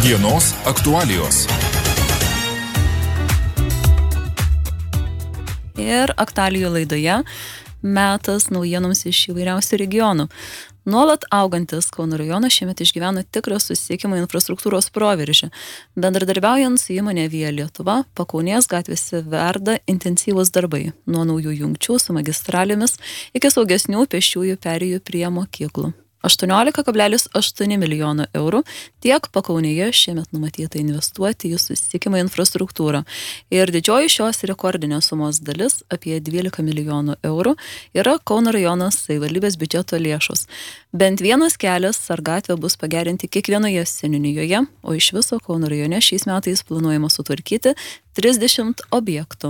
Dienos aktualijos. Ir aktualijų laidoje metas naujienoms iš įvairiausių regionų. Nuolat augantis Kauno rajonas šiemet išgyvena tikrą susisiekimo infrastruktūros proveržį. Bendradarbiaujant su įmonė Via Lietuva, Pakaunės gatvėse verda intensyvūs darbai, nuo naujų jungčių su magistralėmis iki saugesnių pėsčiųjų perėjų prie mokyklų. 18,8 milijono eurų tiek Pakaunėje šiemet numatyta investuoti į susisiekimo infrastruktūrą. Ir didžioji šios rekordinės sumos dalis, apie 12 milijonų eurų, yra Kauno rajono savivaldybės biudžeto lėšos. Bent vienas kelias ar gatvė bus pagerinti kiekvienoje seniūnijoje, o iš viso Kauno rajone šiais metais planuojama sutvarkyti 30 objektų.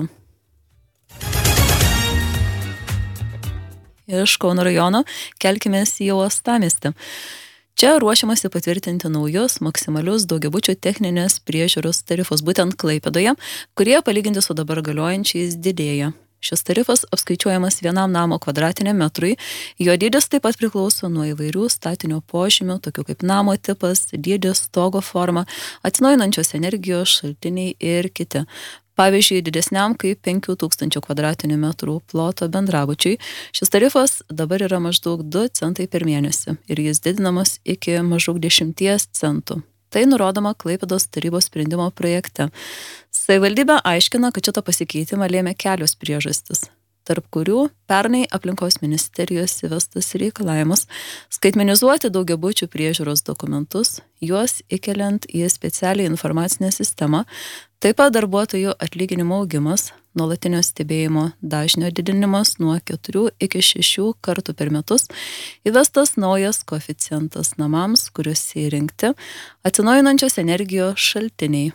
Iš Kauno rajono kelkimės į Uostamiestį. Čia ruošiamasi patvirtinti naujus maksimalius daugiabučių techninės priežiūros tarifus būtent Klaipėdoje, kurie palyginti su dabar galiojančiais didėja. Šis tarifas apskaičiuojamas vienam namo kvadratiniam metrui, jo dydis taip pat priklauso nuo įvairių statinio požymių, tokių kaip namo tipas, dydis, stogo forma, atsinaujinančios energijos šaltiniai ir kiti. Pavyzdžiui, didesniam kaip 5000 kvadratinių metrų ploto bendrabučiui šis tarifas dabar yra maždaug 2 centai per mėnesį ir jis didinamas iki maždaug 10 centų. Tai nurodoma Klaipėdos tarybos sprendimo projekte. Savivaldybė aiškina, kad šitą pasikeitimą lėmė kelios priežastis, tarp kurių pernai aplinkos ministerijos įvestas reikalavimas skaitmenizuoti daugiabučių priežiūros dokumentus, juos įkeliant į specialią informacinę sistemą, taip pat darbuotojų atlyginimo augimas, nuolatinio stebėjimo dažnio didinimas nuo 4 iki 6 kartų per metus, įvestas naujas koeficientas namams, kuriuose įrengti atsinaujinančios energijos šaltiniai.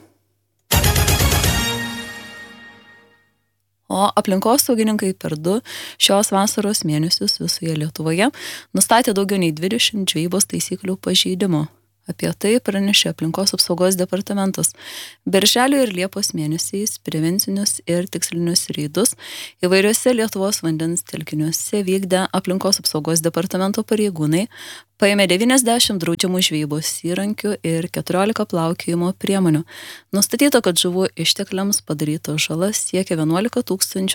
O aplinkosaugininkai per 2 šios vasaros mėnesius visoje Lietuvoje nustatė daugiau nei 20 žvejybos taisyklių pažeidimų. Apie tai pranešė aplinkos apsaugos departamentas. Birželio ir Liepos mėnesiais prevencinius ir tikslinius reidus įvairiuose Lietuvos vandens telkiniuose vykdę aplinkos apsaugos departamento pareigūnai paėmė 90 draudžiamų žvejybos įrankių ir 14 plaukiojimo priemonių. Nustatyta, kad žuvų ištekliams padaryta žala siekia 11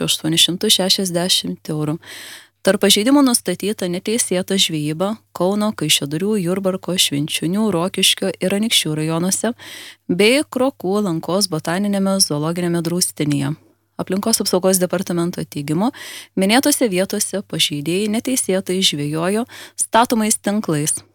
860 eurų. Tarp pažeidimų nustatyta neteisėta žvejyba Kauno, Kaišiadorių, Jurbarko, Švenčionių, Rokiškio ir Anykščių rajonuose bei Krokų Lankos botaninėme zoologiniame draustinyje. Aplinkos apsaugos departamento teigimu, minėtose vietose pažeidėjai neteisėtai žvejojo statomais tinklais.